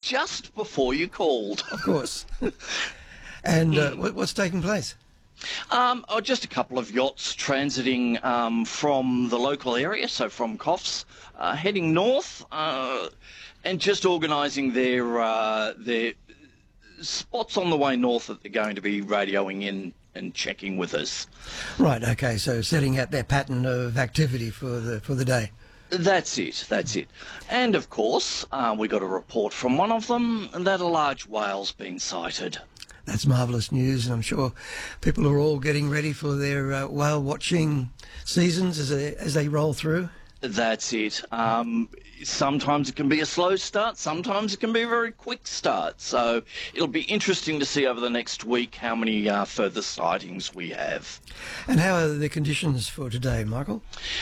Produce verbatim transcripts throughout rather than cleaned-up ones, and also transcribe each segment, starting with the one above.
just before you called. Of course. And uh, what, what's taking place? Um, oh, just a couple of yachts transiting um, from the local area, so from Coffs, uh, heading north, uh, and just organising their uh, their spots on the way north that they're going to be radioing in and checking with us. Right. Okay. So setting out their pattern of activity for the for the day. That's it, that's it. And of course, uh, we got a report from one of them that a large whale's been sighted. That's marvellous news, and I'm sure people are all getting ready for their uh, whale watching seasons as they, as they roll through. That's it. Um, sometimes it can be a slow start, sometimes it can be a very quick start. So it'll be interesting to see over the next week how many uh, further sightings we have. And how are the conditions for today, Michael?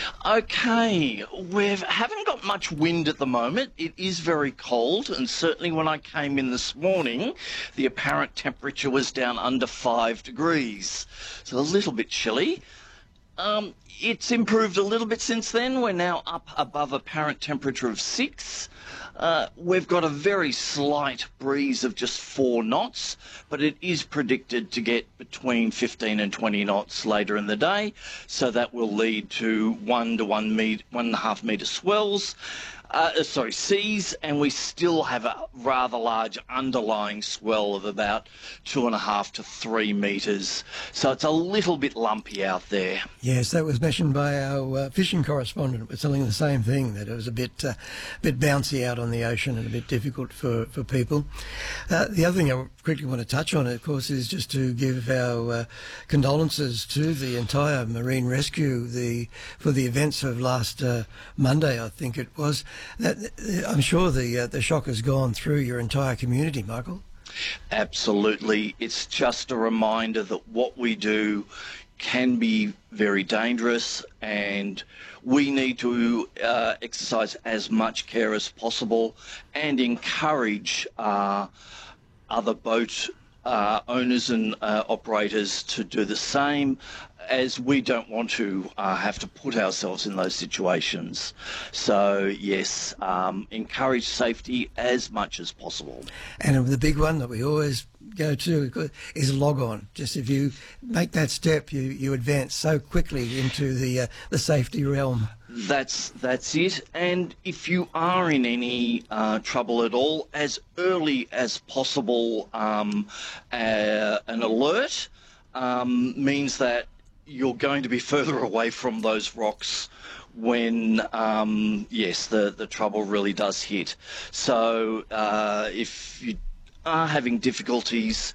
Okay, we haven't got much wind at the moment. It is very cold, and certainly when I came in this morning, the apparent temperature was down under five degrees. So a little bit chilly. Um, it's improved a little bit since then. We're now up above apparent temperature of six. Uh, we've got a very slight breeze of just four knots, but it is predicted to get between fifteen and twenty knots later in the day. So that will lead to one to one meter, one and a half metre swells. Uh, sorry, seas, and we still have a rather large underlying swell of about two and a half to three metres. So it's a little bit lumpy out there. Yes, that was mentioned by our uh, fishing correspondent. We're telling the same thing, that it was a bit, uh, bit bouncy out on the ocean and a bit difficult for, for people. Uh, the other thing I quickly want to touch on, of course, is just to give our uh, condolences to the entire marine rescue the for the events of last uh, Monday, I think it was. That, I'm sure the uh, the shock has gone through your entire community, Michael. Absolutely. It's just a reminder that what we do can be very dangerous, and we need to uh, exercise as much care as possible and encourage uh, other boat uh, owners and uh, operators to do the same, as we don't want to uh, have to put ourselves in those situations. So, yes, um, encourage safety as much as possible. And the big one that we always go to is log on. Just if you make that step, you, you advance so quickly into the uh, the safety realm. That's that's it. And if you are in any uh, trouble at all, as early as possible, um, uh, an alert um, means that you're going to be further away from those rocks when, um, yes, the, the trouble really does hit. So uh, if you are having difficulties,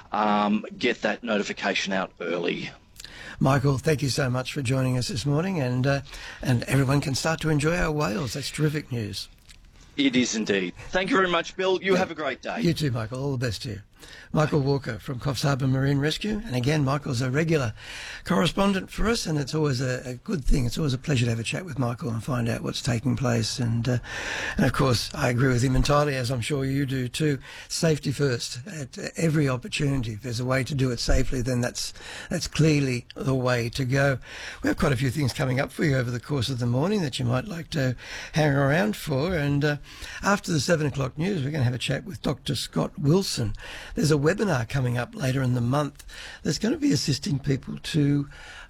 um, get that notification out early. Michael, thank you so much for joining us this morning, and uh, and everyone can start to enjoy our whales. That's terrific news. It is indeed. Thank you very much, Bill. You yeah. have a great day. You too, Michael. All the best to you. Michael Walker from Coffs Harbour Marine Rescue. And again, Michael's a regular correspondent for us, and it's always a, a good thing. It's always a pleasure to have a chat with Michael and find out what's taking place. And, uh, and of course, I agree with him entirely, as I'm sure you do too. Safety first at every opportunity. If there's a way to do it safely, then that's that's clearly the way to go. We have quite a few things coming up for you over the course of the morning that you might like to hang around for. And uh, after the seven o'clock news, we're going to have a chat with Doctor Scott Wilson. There's a webinar coming up later in the month that's going to be assisting people to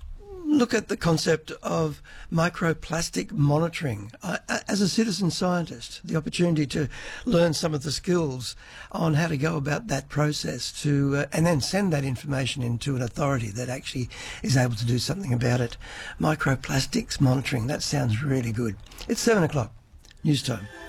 look at the concept of microplastic monitoring. Uh, as a citizen scientist, the opportunity to learn some of the skills on how to go about that process to uh, and then send that information into an authority that actually is able to do something about it. Microplastics monitoring, that sounds really good. It's seven o'clock. News time.